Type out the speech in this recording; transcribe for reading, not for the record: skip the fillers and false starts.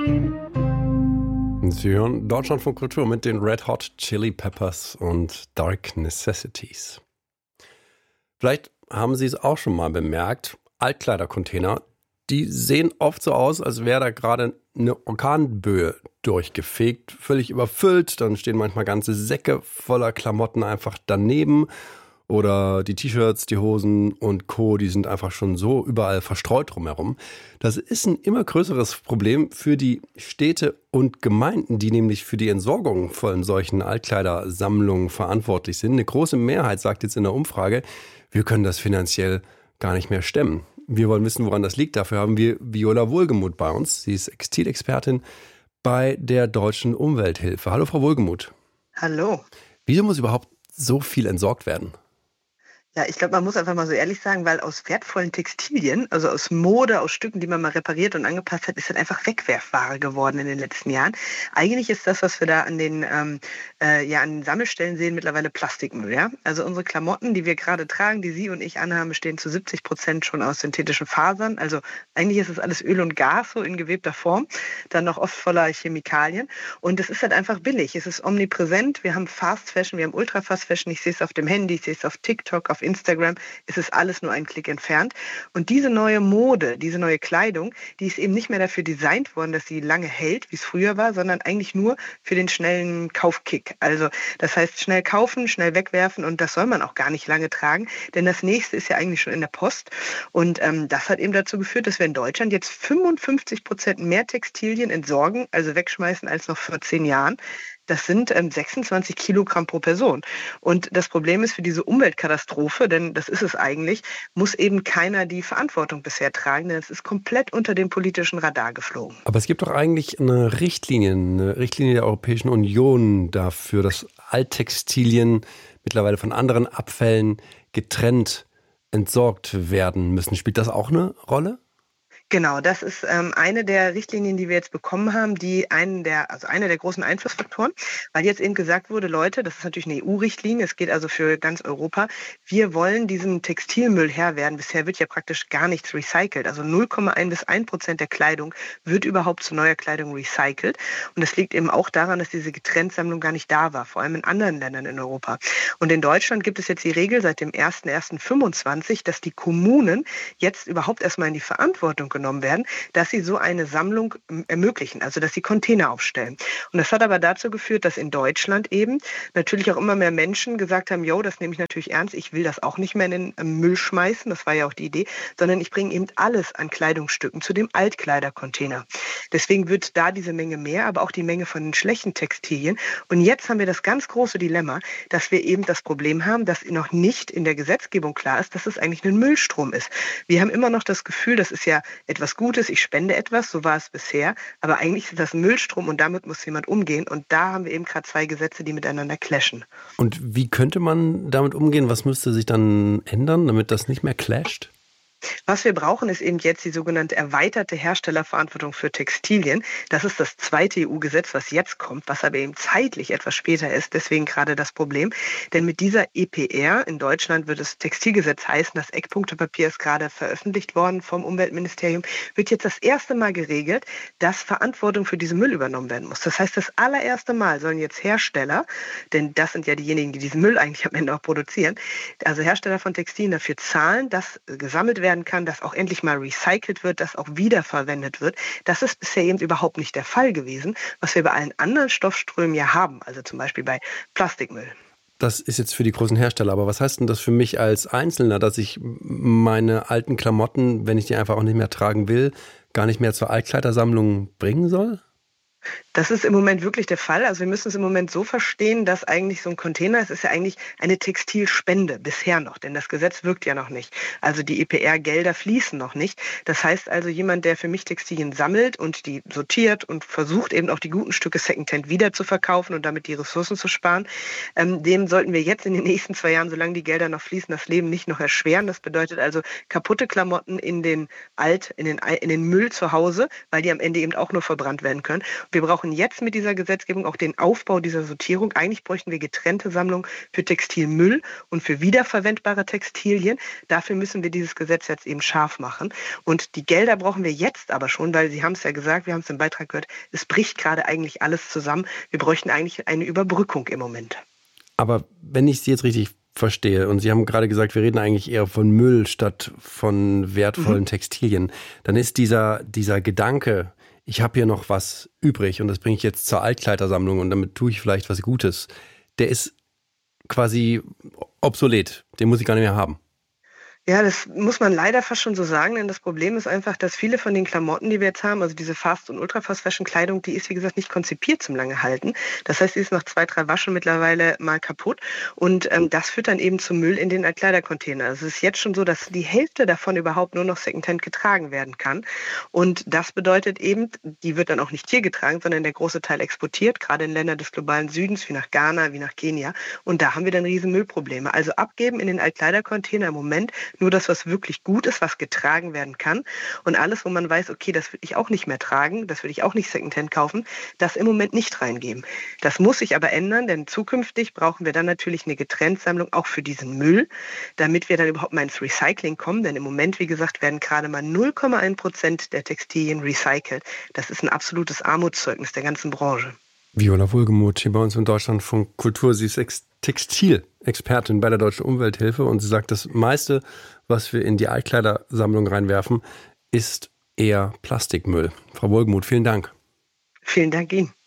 Sie hören Deutschlandfunk Kultur mit den Red Hot Chili Peppers und Dark Necessities. Vielleicht haben Sie es auch schon mal bemerkt, Altkleidercontainer, die sehen oft so aus, als wäre da gerade eine Orkanböe durchgefegt, völlig überfüllt. Dann stehen manchmal ganze Säcke voller Klamotten einfach daneben. Oder die T-Shirts, die Hosen und Co., die sind einfach schon so überall verstreut drumherum. Das ist ein immer größeres Problem für die Städte und Gemeinden, die nämlich für die Entsorgung von solchen Altkleidersammlungen verantwortlich sind. Eine große Mehrheit sagt jetzt in der Umfrage, wir können das finanziell gar nicht mehr stemmen. Wir wollen wissen, woran das liegt. Dafür haben wir Viola Wohlgemuth bei uns. Sie ist Textilexpertin bei der Deutschen Umwelthilfe. Hallo, Frau Wohlgemuth. Hallo. Wieso muss überhaupt so viel entsorgt werden? Ja, ich glaube, man muss einfach mal so ehrlich sagen, weil aus wertvollen Textilien, also aus Mode, aus Stücken, die man mal repariert und angepasst hat, ist das einfach Wegwerfware geworden in den letzten Jahren. Eigentlich ist das, was wir da an den an Sammelstellen sehen, mittlerweile Plastikmüll. Ja? Also unsere Klamotten, die wir gerade tragen, die Sie und ich anhaben, bestehen zu 70% schon aus synthetischen Fasern. Also eigentlich ist es alles Öl und Gas so in gewebter Form, dann noch oft voller Chemikalien. Und es ist halt einfach billig. Es ist omnipräsent. Wir haben Fast Fashion, wir haben Ultra Fast Fashion. Ich sehe es auf dem Handy, ich sehe es auf TikTok, auf Instagram, ist es alles nur ein Klick entfernt. Und diese neue Mode, diese neue Kleidung, die ist eben nicht mehr dafür designt worden, dass sie lange hält, wie es früher war, sondern eigentlich nur für den schnellen Kaufkick. Also das heißt, schnell kaufen, schnell wegwerfen und das soll man auch gar nicht lange tragen, denn das nächste ist ja eigentlich schon in der Post. Und das hat eben dazu geführt, dass wir in Deutschland jetzt 55% mehr Textilien entsorgen, also wegschmeißen, als noch vor 10 Jahren. Das sind 26 Kilogramm pro Person. Und das Problem ist für diese Umweltkatastrophe, denn das ist es eigentlich, muss eben keiner die Verantwortung bisher tragen, denn es ist komplett unter dem politischen Radar geflogen. Aber es gibt doch eigentlich eine Richtlinie der Europäischen Union dafür, dass Alttextilien mittlerweile von anderen Abfällen getrennt entsorgt werden müssen. Spielt das auch eine Rolle? Genau, das ist eine der Richtlinien, die wir jetzt bekommen haben, eine der großen Einflussfaktoren, weil jetzt eben gesagt wurde, Leute, das ist natürlich eine EU-Richtlinie, es geht also für ganz Europa, wir wollen diesem Textilmüll Herr werden. Bisher wird ja praktisch gar nichts recycelt, also 0,1 bis 1% der Kleidung wird überhaupt zu neuer Kleidung recycelt und das liegt eben auch daran, dass diese Getrenntsammlung gar nicht da war, vor allem in anderen Ländern in Europa. Und in Deutschland gibt es jetzt die Regel seit dem 01.01.25, dass die Kommunen jetzt überhaupt erstmal in die Verantwortung genommen werden, dass sie so eine Sammlung ermöglichen, also dass sie Container aufstellen. Und das hat aber dazu geführt, dass in Deutschland eben natürlich auch immer mehr Menschen gesagt haben, jo, das nehme ich natürlich ernst, ich will das auch nicht mehr in den Müll schmeißen, das war ja auch die Idee, sondern ich bringe eben alles an Kleidungsstücken zu dem Altkleidercontainer. Deswegen wird da diese Menge mehr, aber auch die Menge von den schlechten Textilien. Und jetzt haben wir das ganz große Dilemma, dass wir eben das Problem haben, dass noch nicht in der Gesetzgebung klar ist, dass es eigentlich ein Müllstrom ist. Wir haben immer noch das Gefühl, das ist ja etwas Gutes, ich spende etwas, so war es bisher, aber eigentlich ist das ein Müllstrom und damit muss jemand umgehen und da haben wir eben gerade 2 Gesetze, die miteinander clashen. Und wie könnte man damit umgehen? Was müsste sich dann ändern, damit das nicht mehr clasht? Was wir brauchen, ist eben jetzt die sogenannte erweiterte Herstellerverantwortung für Textilien. Das ist das 2. EU-Gesetz, was jetzt kommt, was aber eben zeitlich etwas später ist. Deswegen gerade das Problem. Denn mit dieser EPR, in Deutschland wird es Textilgesetz heißen, das Eckpunktepapier ist gerade veröffentlicht worden vom Umweltministerium, wird jetzt das erste Mal geregelt, dass Verantwortung für diesen Müll übernommen werden muss. Das heißt, das allererste Mal sollen jetzt Hersteller, denn das sind ja diejenigen, die diesen Müll eigentlich am Ende auch produzieren, also Hersteller von Textilien dafür zahlen, dass gesammelt werden kann, dass auch endlich mal recycelt wird, dass auch wiederverwendet wird. Das ist bisher eben überhaupt nicht der Fall gewesen, was wir bei allen anderen Stoffströmen ja haben, also zum Beispiel bei Plastikmüll. Das ist jetzt für die großen Hersteller, aber was heißt denn das für mich als Einzelner, dass ich meine alten Klamotten, wenn ich die einfach auch nicht mehr tragen will, gar nicht mehr zur Altkleidersammlung bringen soll? Das ist im Moment wirklich der Fall. Also wir müssen es im Moment so verstehen, dass eigentlich so ein Container, es ist ja eigentlich eine Textilspende bisher noch, denn das Gesetz wirkt ja noch nicht. Also die EPR-Gelder fließen noch nicht. Das heißt also, jemand, der für mich Textilien sammelt und die sortiert und versucht eben auch die guten Stücke Secondhand wieder zu verkaufen und damit die Ressourcen zu sparen, dem sollten wir jetzt in den nächsten 2 Jahren, solange die Gelder noch fließen, das Leben nicht noch erschweren. Das bedeutet also kaputte Klamotten in den Müll zu Hause, weil die am Ende eben auch nur verbrannt werden können. Wir brauchen jetzt mit dieser Gesetzgebung auch den Aufbau dieser Sortierung. Eigentlich bräuchten wir getrennte Sammlungen für Textilmüll und für wiederverwendbare Textilien. Dafür müssen wir dieses Gesetz jetzt eben scharf machen. Und die Gelder brauchen wir jetzt aber schon, weil Sie haben es ja gesagt, wir haben es im Beitrag gehört, es bricht gerade eigentlich alles zusammen. Wir bräuchten eigentlich eine Überbrückung im Moment. Aber wenn ich Sie jetzt richtig verstehe, und Sie haben gerade gesagt, wir reden eigentlich eher von Müll statt von wertvollen Textilien, dann ist dieser Gedanke, ich habe hier noch was übrig und das bringe ich jetzt zur Altkleidersammlung und damit tue ich vielleicht was Gutes, der ist quasi obsolet, den muss ich gar nicht mehr haben. Ja, das muss man leider fast schon so sagen, denn das Problem ist einfach, dass viele von den Klamotten, die wir jetzt haben, also diese Fast- und Ultra-Fast-Fashion-Kleidung, die ist, wie gesagt, nicht konzipiert zum lange halten. Das heißt, sie ist nach 2, 3 Waschen mittlerweile mal kaputt und das führt dann eben zum Müll in den Altkleidercontainer. Also es ist jetzt schon so, dass die Hälfte davon überhaupt nur noch Secondhand getragen werden kann und das bedeutet eben, die wird dann auch nicht hier getragen, sondern der große Teil exportiert, gerade in Länder des globalen Südens, wie nach Ghana, wie nach Kenia und da haben wir dann riesen Müllprobleme. Also abgeben in den Altkleidercontainer im Moment nur das, was wirklich gut ist, was getragen werden kann. Und alles, wo man weiß, okay, das will ich auch nicht mehr tragen, das will ich auch nicht Secondhand kaufen, das im Moment nicht reingeben. Das muss sich aber ändern, denn zukünftig brauchen wir dann natürlich eine Getrenntsammlung auch für diesen Müll, damit wir dann überhaupt mal ins Recycling kommen. Denn im Moment, wie gesagt, werden gerade mal 0,1% der Textilien recycelt. Das ist ein absolutes Armutszeugnis der ganzen Branche. Viola Wohlgemuth hier bei uns in Deutschland von Kultur. Sie ist Textilexpertin bei der Deutschen Umwelthilfe und sie sagt, das meiste, was wir in die Altkleidersammlung reinwerfen, ist eher Plastikmüll. Frau Wohlgemuth, vielen Dank. Vielen Dank Ihnen.